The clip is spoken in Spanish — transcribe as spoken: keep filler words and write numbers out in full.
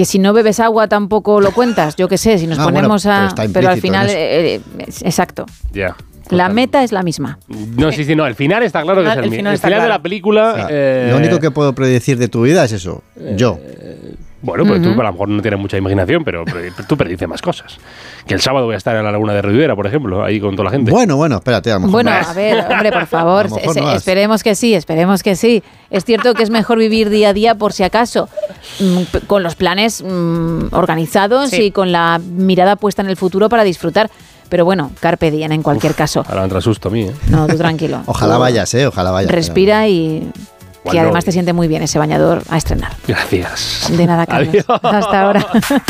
que si no bebes agua tampoco lo cuentas, yo qué sé, si nos ah, ponemos bueno, a... pero, pero al final, eh, eh, exacto. Ya. Yeah. La meta es la misma. No, sí, sí, no. El final está claro que el es el, final, el está final claro. de la película. O sea, eh, lo único que puedo predecir de tu vida es eso. Yo. Eh, bueno, pues uh-huh. tú a lo mejor no tienes mucha imaginación, pero, pero tú predices más cosas. Que el sábado voy a estar en la Laguna de Ribera, por ejemplo, ahí con toda la gente. Bueno, bueno, espérate. A lo mejor bueno, no a ver, hombre, por favor, no es, esperemos que sí, esperemos que sí. Es cierto que es mejor vivir día a día por si acaso, mmm, con los planes mmm, organizados sí. y con la mirada puesta en el futuro para disfrutar. Pero bueno, carpe diem en cualquier Uf, caso. Ahora me entra susto a mí, ¿eh? No, tú tranquilo. Ojalá tú vayas, ¿eh? Ojalá vayas. Respira y... Bueno, que además te siente muy bien ese bañador a estrenar. Gracias. De nada, Carlos. Adiós. Hasta ahora.